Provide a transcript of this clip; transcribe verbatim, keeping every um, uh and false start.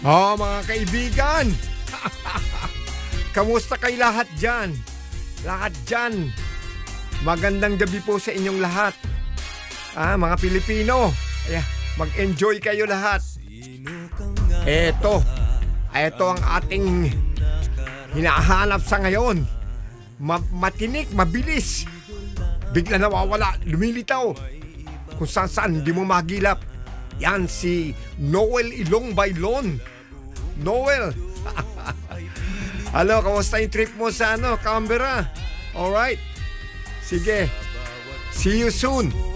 Oh, mga kaibigan. Kamusta kay lahat dyan? Lahat dyan. Magandang gabi po sa inyong lahat. Ah, mga Pilipino. Ay, mag-enjoy kayo lahat. Eto. Eto ang ating hinahanap sa ngayon. Ma- matinik, mabilis. Bigla nawawala, lumilitaw. Kung saan saan, hindi mo magilap. Yan si Noel Ilong Bailon. Noel. Hello, kamusta yung trip mo sa ano, Canberra? Alright. Sige. See you soon.